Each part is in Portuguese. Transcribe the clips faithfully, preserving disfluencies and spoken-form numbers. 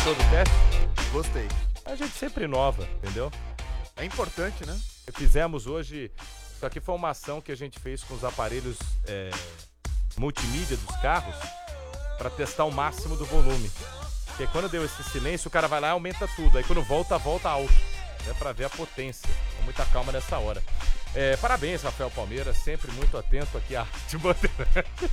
Gostou do teste? Gostei. A gente sempre inova, entendeu? É importante, né? Fizemos hoje... Isso aqui foi uma ação que a gente fez com os aparelhos é, multimídia dos carros para testar o máximo do volume. Porque quando deu esse silêncio, o cara vai lá e aumenta tudo. Aí quando volta, volta alto. É para ver a potência. Com muita calma nessa hora. É, parabéns, Rafael Palmeira. Sempre muito atento aqui à Arte Bandeirante.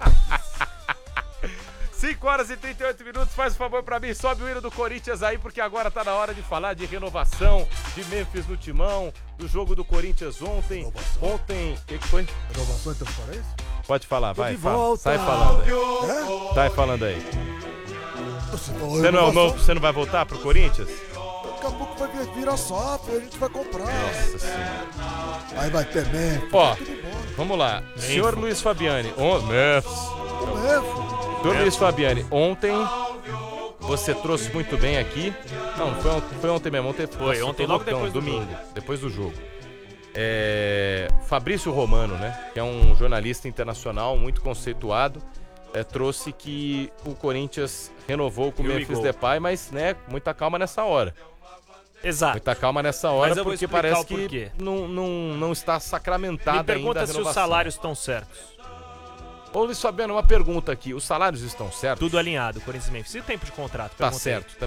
cinco horas e trinta e oito minutos, faz um favor pra mim, sobe o hino do Corinthians aí, porque agora tá na hora de falar de renovação, de Memphis no timão, do jogo do Corinthians ontem. Renovação? Ontem, o que, que foi? Renovação então parece? Pode falar, vai, de fala. volta. Sai falando aí. É? Sai falando aí. Você, Você não, é o novo, você não vai voltar pro Corinthians? Daqui a pouco vai vir- virar S A F, a gente vai comprar. Nossa senhora. Aí vai ter Memphis. Ó, tudo embora. vamos lá. Senhor Luiz Fabiani, on... Memphis. O Memphis. Senhor Luiz Fabiani, ontem você trouxe muito bem aqui. Não, foi, on- foi ontem mesmo. Ontem Foi, nossa, ontem tô logo loucão, depois do domingo, depois do jogo. É, Fabrício Romano, né? Que é um jornalista internacional muito conceituado. É, trouxe que o Corinthians renovou com o Here we Memphis go. Depay, mas, né, muita calma nessa hora. Exato. Muita calma nessa hora, Mas eu vou porque explicar parece o porquê. que não, não, não está sacramentada Me ainda a pergunta se os renovação. salários estão certos. Ô, Luiz Fabiano, uma pergunta aqui. Os salários estão certos? Tudo alinhado, Corinthians e Memphis. E o tempo de contrato? Tá Pergunta aí. certo.